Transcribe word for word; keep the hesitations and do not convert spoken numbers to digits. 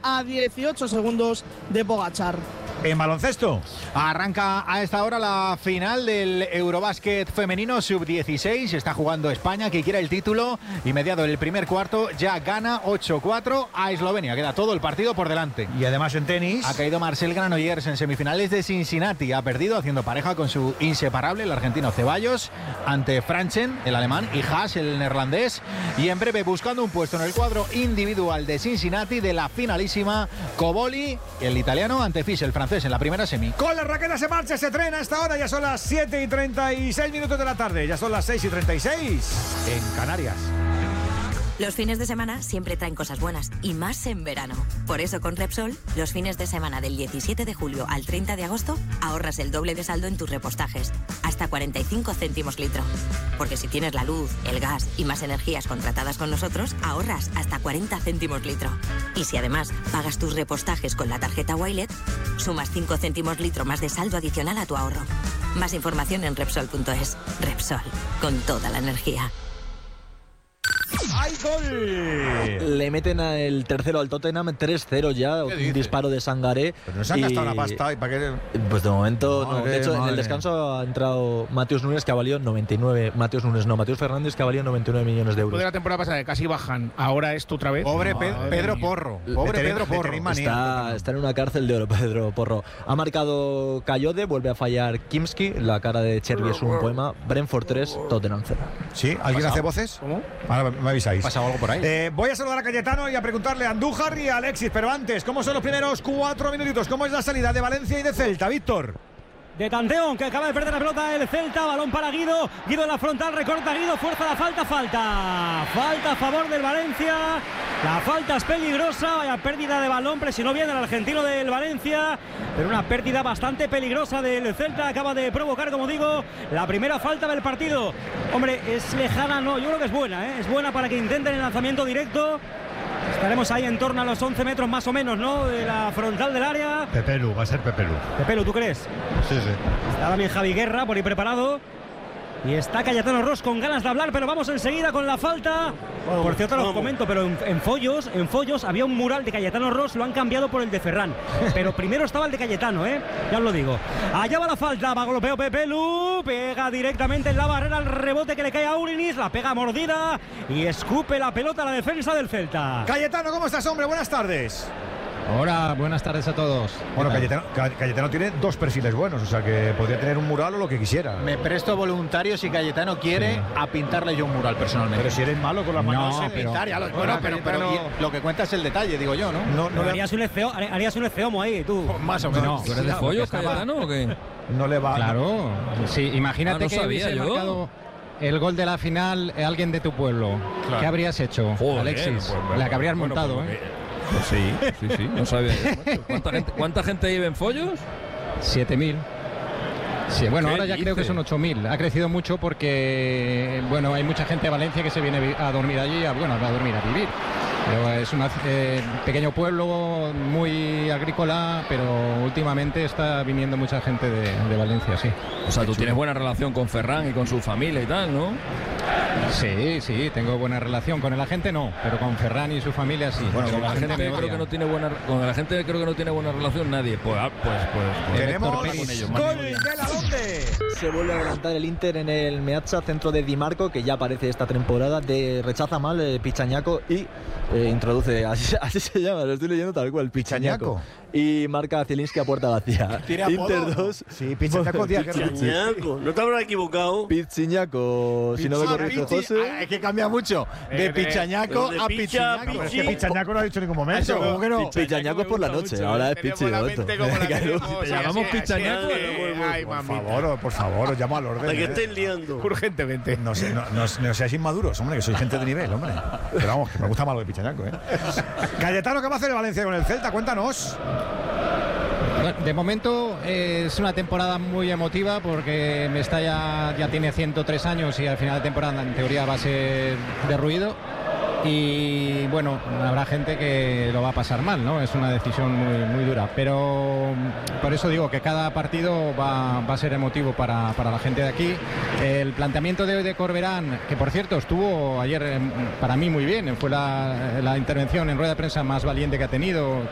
a dieciocho segundos de Pogačar. En baloncesto, arranca a esta hora la final del Eurobásquet femenino sub dieciséis. Está jugando España, que quiere el título, y mediado el primer cuarto ya gana ocho cuatro a Eslovenia. Queda todo el partido por delante. Y además en tenis ha caído Marcel Granollers en semifinales de Cincinnati. Ha perdido haciendo pareja con su inseparable, el argentino Ceballos, ante Franchen, el alemán, y Haas, el neerlandés. Y en breve, buscando un puesto en el cuadro individual de Cincinnati, de la finalísima, Coboli, el italiano, ante Fisch, el francés, en la primera semi. Con las raquetas se marcha, se trena a esta hora. Ya son las siete y treinta y seis minutos de la tarde. Ya son las seis y treinta y seis en Canarias. Los fines de semana siempre traen cosas buenas, y más en verano. Por eso con Repsol, los fines de semana del diecisiete de julio al treinta de agosto, ahorras el doble de saldo en tus repostajes, hasta cuarenta y cinco céntimos litro. Porque si tienes la luz, el gas y más energías contratadas con nosotros, ahorras hasta cuarenta céntimos litro. Y si además pagas tus repostajes con la tarjeta Wilet, sumas cinco céntimos litro más de saldo adicional a tu ahorro. Más información en Repsol punto es. Repsol, con toda la energía. ¡Ay, gol! Le meten el tercero al Tottenham, tres cero ya, un disparo de Sangaré. Pero no se han y... gastado una pasta. ¿Y para qué? Pues de momento, Madre, no. De hecho, madre. en el descanso ha entrado Mateus Nunes, que ha valido noventa y nueve. Mateus Nunes, no, Mateus Fernández, que ha valido noventa y nueve millones de euros. De la temporada pasada, que casi bajan. Ahora esto otra vez. Pobre No, Pe- Pedro mía. Porro. Pobre Le Pedro tenemos- Porro. le tenemos Está, está en una cárcel de oro, Pedro Porro. Ha marcado Cayode, vuelve a fallar Kimski. La cara de Chervi es un poema. Brentford tres, Tottenham cero. ¿Sí? ¿Alguien hace voces? ¿Cómo? Ahora me avisáis. ¿Pasado algo por ahí? Eh, voy a saludar a Cayetano y a preguntarle a Andújar y a Alexis, pero antes, ¿cómo son los primeros cuatro minutitos? ¿Cómo es la salida de Valencia y de Celta, Víctor? De Tanteo, que acaba de perder la pelota el Celta, balón para Guido, Guido en la frontal, recorta Guido, fuerza la falta, falta, falta a favor del Valencia, la falta es peligrosa, vaya pérdida de balón, presionó bien el argentino del Valencia, pero una pérdida bastante peligrosa del Celta, acaba de provocar, como digo, la primera falta del partido. Hombre, es lejana, no, yo creo que es buena, ¿eh? Es buena para que intenten el lanzamiento directo. Estaremos ahí en torno a los once metros más o menos, ¿no? De la frontal del área. Pepelu, va a ser Pepelu. Pepelu, ¿tú crees? Sí, sí. Está también Javi Guerra por ahí preparado. Y está Cayetano Ross con ganas de hablar, pero vamos enseguida con la falta. Vamos, por cierto, lo vamos. comento, pero en, en Follos, en Follos había un mural de Cayetano Ross, lo han cambiado por el de Ferran. Pero primero estaba el de Cayetano, ¿eh? Ya os lo digo. Allá va la falta, va golpeo Pepe Lu, pega directamente en la barrera el rebote que le cae a Urinis, la pega mordida y escupe la pelota a la defensa del Celta. Cayetano, ¿cómo estás, hombre? Buenas tardes. Hola, buenas tardes a todos. Bueno, Cayetano, Ca- Cayetano tiene dos perfiles buenos, o sea que podría tener un mural o lo que quisiera. Me presto voluntario, si Cayetano quiere, Sí. a pintarle yo un mural personalmente. Pero si eres malo con las manos. No, No sé, pero, pintar, ya lo- bueno, pero, pero Cayetano- y- lo que cuenta es el detalle, digo yo, ¿no? no, no, le, Harías un esceo, harías un esceomo ahí, tú. Más o menos. ¿Tú eres de follo, Cayetano, o qué? no le va. Claro, sí, imagínate Ah, no que sabía hubiese yo. marcado el gol de la final eh, alguien de tu pueblo. Claro. ¿Qué habrías hecho, Joder, Alexis? pues, bueno, la que habrías bueno, montado, pues, ¿eh? Pues sí, sí, sí, no sabía yo, macho. ¿Cuánta gente, ¿Cuánta gente vive en follos? siete mil. Sí, bueno, ¿Qué ahora ya creo que dices? son ocho mil. Ha crecido mucho porque, bueno, hay mucha gente de Valencia que se viene vi- a dormir allí, a, bueno, a dormir, a vivir. Pero es un pequeño pueblo muy agrícola, pero últimamente está viniendo mucha gente de, de Valencia, sí. O sea, tú tienes buena relación con Ferran y con su familia y tal, ¿no? Sí, sí, tengo buena relación. Con la gente no, pero con Ferran y su familia sí. Bueno, con la gente me creo odia. que no tiene buena con la gente creo que no tiene buena relación nadie. Pues ah, pues pues, pues Tenemos habla con ellos, gol Manu. de la Donde. Se vuelve a adelantar el Inter en el Meazza, centro de Di Marco, que ya aparece esta temporada, de rechaza mal eh, Pichañaco y eh, introduce, así, así se llama, lo estoy leyendo tal cual, Pichañaco. Y marca Zielinski a puerta vacía. ¿Tiene Inter apodo? dos. Sí, Pichañaco, tía, que- Pichañaco, no te habrás equivocado. Pichiñaco, si no me corrige José. Ah, es que cambia mucho. De Eh, Pichañaco pero de a picha, Pichiñaco. Pero es pichi. que Pichañaco no ha dicho en ningún momento. Eso, ¿cómo que no? Pichañaco es por la noche, ahora es Pichi de momento. ¿Te llamamos Pichañaco? Ay, Por mamita. favor, oh, por favor, os llamo al orden. Hasta que ¿eh? estés liando. Urgentemente. No, sé, no, no, no seáis inmaduros, hombre, que sois gente de nivel, hombre. Pero vamos, que me gusta más lo de Pichañaco, ¿eh? Cayetano, ¿qué va a hacer el Valencia con el Celta? Cuéntanos. Bueno, de momento eh, es una temporada muy emotiva porque Mestalla ya tiene ciento tres años y al final de temporada en teoría va a ser derruido. Y bueno, habrá gente que lo va a pasar mal, ¿no? Es una decisión muy, muy dura. Pero por eso digo que cada partido va, va a ser emotivo para, para la gente de aquí. El planteamiento de, de Corberán, que por cierto estuvo ayer eh, para mí muy bien, fue la, la intervención en rueda de prensa más valiente que ha tenido.